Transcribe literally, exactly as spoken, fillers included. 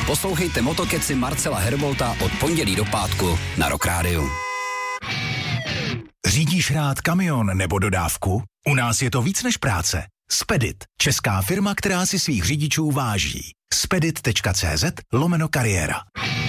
Poslouchejte Motokeci Marcela Herbolta od pondělí do pátku na Rock Rádiu. Řídíš rád kamion nebo dodávku? U nás je to víc než práce. Spedit, česká firma, která si svých řidičů váží. spedit tečka cé zet lomeno kariéra.